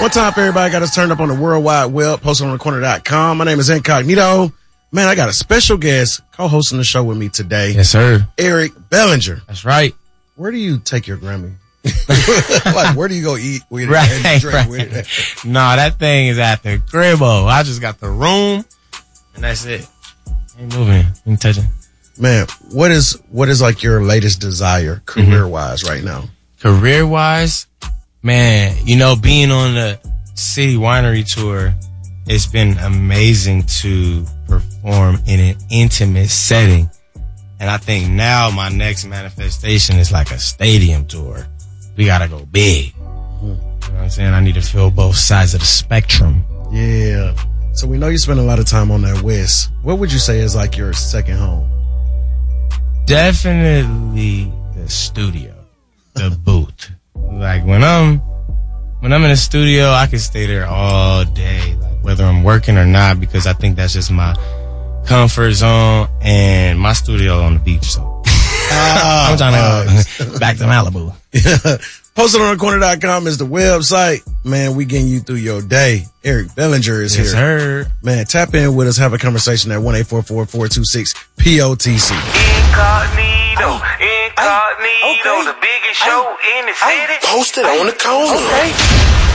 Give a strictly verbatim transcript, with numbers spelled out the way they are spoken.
One time for everybody got us turned up on the World Wide Web, posted on the corner dot com. My name is Incognito. Man, I got a special guest co-hosting the show with me today. Yes, sir. Eric Bellinger. That's right. Where do you take your Grammy? Like, where do you go eat with it right, and drink right. with it? Nah, that thing is at the cribbo. I just got the room, and that's it. Ain't moving. Ain't touching. Man, what is what is like your latest desire career-wise mm-hmm. right now? Career-wise, man, you know, being on the City Winery tour, it's been amazing to perform in an intimate setting. And I think now my next manifestation is like a stadium tour. We gotta go big. Mm-hmm. You know what I'm saying? I need to feel both sides of the spectrum. Yeah. So we know you spend a lot of time on that West. What would you say is like your second home? Definitely the studio, the booth. Like when I'm, when I'm in the studio, I can stay there all day, like whether I'm working or not, because I think that's just my comfort zone, and my studio on the beach. So oh, I'm trying to go back to Malibu. Posted on the corner dot com is the website. Man, we getting you through your day. Eric Bellinger is yes, here. Sir. Man, tap in with us. Have a conversation at one eight four four, four two six, P O T C. Incognito, Incognito, okay. The biggest show in the city. Posted on the corner. Okay.